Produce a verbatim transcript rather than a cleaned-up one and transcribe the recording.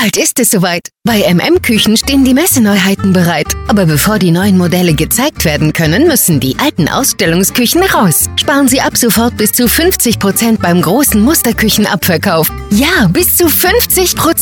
Bald ist es soweit. Bei M M Küchen stehen die Messeneuheiten bereit. Aber bevor die neuen Modelle gezeigt werden können, müssen die alten Ausstellungsküchen raus. Sparen Sie ab sofort bis zu fünfzig Prozent beim großen Musterküchenabverkauf. Ja, bis zu fünfzig Prozent.